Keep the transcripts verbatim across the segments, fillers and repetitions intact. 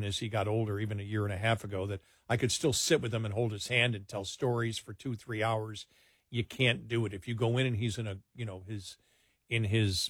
as he got older, even a year and a half ago, that I could still sit with him and hold his hand and tell stories for two, three hours. You can't do it. If you go in and he's in a, you know, his, in his,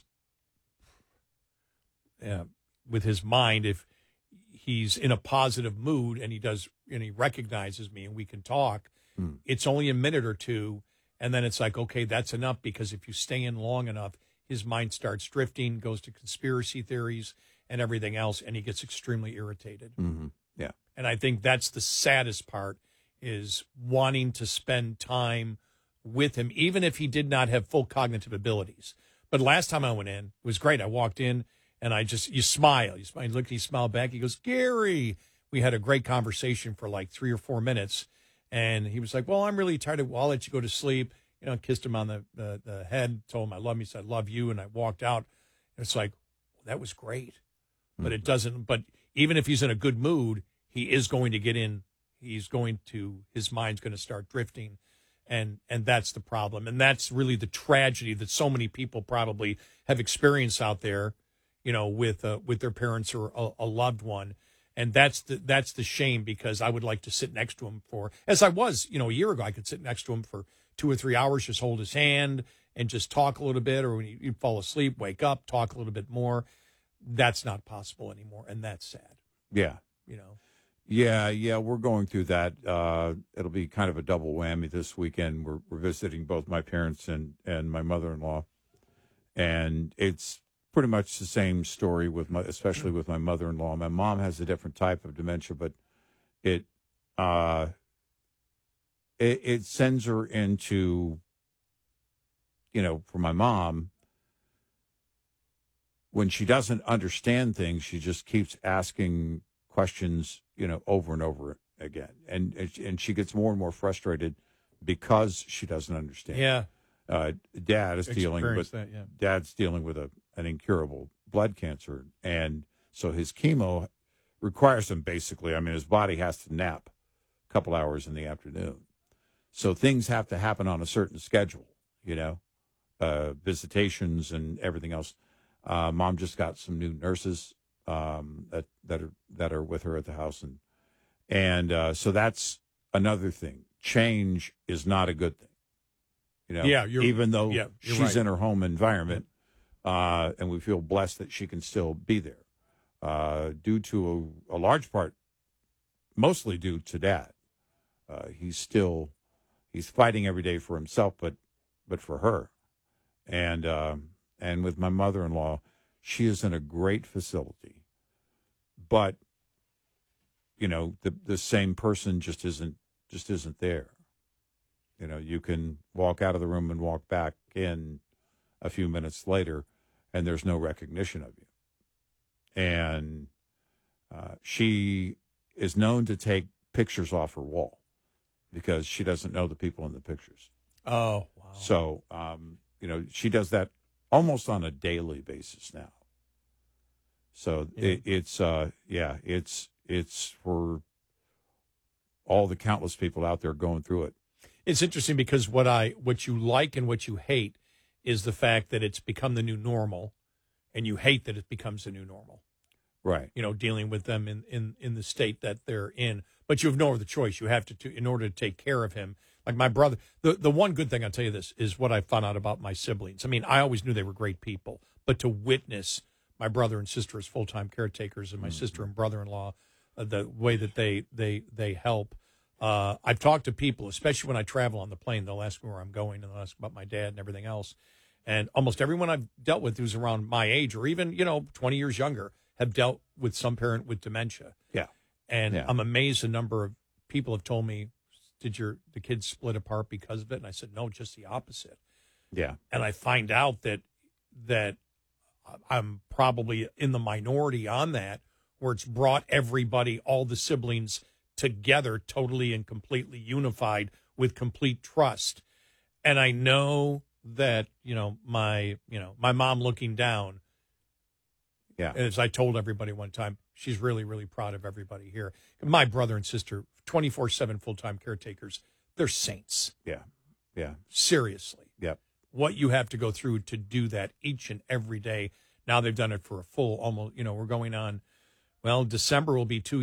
uh, with his mind, if he's in a positive mood and he does, and he recognizes me and we can talk, mm. it's only a minute or two. And then it's like, okay, that's enough, because if you stay in long enough, his mind starts drifting, goes to conspiracy theories and everything else, and he gets extremely irritated. Mm-hmm. Yeah. And I think that's the saddest part, is wanting to spend time with him, even if he did not have full cognitive abilities. But last time I went in, it was great. I walked in and I just, you smile. You smile, you look, he smiled back. He goes, Gary. We had a great conversation for like three or four minutes. And he was like, well, I'm really tired. Of, I'll let you go to sleep. You know, kissed him on the, the, the head, told him I love him. He said, I love you. And I walked out. And it's like, that was great. But it doesn't, but even if he's in a good mood, he is going to get in, he's going to, his mind's going to start drifting. And, and that's the problem. And that's really the tragedy that so many people probably have experienced out there, you know, with, uh, with their parents or a, a loved one. And that's the, that's the shame, because I would like to sit next to him for, as I was, you know, a year ago, I could sit next to him for two or three hours, just hold his hand and just talk a little bit, or when you, you fall asleep, wake up, talk a little bit more. That's not possible anymore, and that's sad. Yeah. You know? Yeah, yeah, we're going through that. Uh, it'll be kind of a double whammy this weekend. We're, we're visiting both my parents and, and my mother-in-law, and it's pretty much the same story, with my, especially with my mother-in-law. My mom has a different type of dementia, but it, uh, it, it sends her into, you know, for my mom, when she doesn't understand things, she just keeps asking questions, you know, over and over again. And and she gets more and more frustrated because she doesn't understand. Yeah. Uh, Dad is dealing with that, yeah. Dad's dealing with a an incurable blood cancer, and so his chemo requires him basically. I mean, his body has to nap a couple hours in the afternoon, so things have to happen on a certain schedule. You know, uh, visitations and everything else. Uh, Mom just got some new nurses um, that that are that are with her at the house, and and uh, so that's another thing. Change is not a good thing, you know. Yeah, you're, even though yeah, she's right. in her home environment, uh, and we feel blessed that she can still be there, uh, due to a, a large part, mostly due to Dad. Uh, he's still he's fighting every day for himself, but but for her, and. Um, And with my mother-in-law, she is in a great facility, but you know, the the same person just isn't just isn't there. You know, you can walk out of the room and walk back in a few minutes later, and there's no recognition of you. And uh, she is known to take pictures off her wall because she doesn't know the people in the pictures. Oh, wow! So, um, you know, she does that almost on a daily basis now. So yeah. it, it's, uh, yeah, it's, it's for all the countless people out there going through it. It's interesting because what I, what you like and what you hate is the fact that it's become the new normal, and you hate that it becomes the new normal. Right. You know, dealing with them in, in, in the state that they're in, but you have no other choice. You have to, to, in order to take care of him. Like my brother, the, the one good thing I'll tell you this is what I found out about my siblings. I mean, I always knew they were great people, but to witness my brother and sister as full-time caretakers, and my mm-hmm. sister and brother-in-law, uh, the way that they, they, they help. Uh, I've talked to people, especially when I travel on the plane, they'll ask me where I'm going, and they'll ask about my dad and everything else. And almost everyone I've dealt with who's around my age, or even, you know, twenty years younger, have dealt with some parent with dementia. Yeah. And yeah. I'm amazed the number of people have told me, did your the kids split apart because of it? And I said, no, just the opposite. Yeah. And I find out that that I'm probably in the minority on that, where it's brought everybody, all the siblings together, totally and completely unified with complete trust. And I know that, you know, my, you know, my mom looking down, yeah, as I told everybody one time, she's really, really proud of everybody here. My brother and sister, twenty-four seven full-time caretakers, they're saints. Yeah, yeah. Seriously. Yep. What you have to go through to do that each and every day. Now they've done it for a full, almost, you know, we're going on, well, December will be two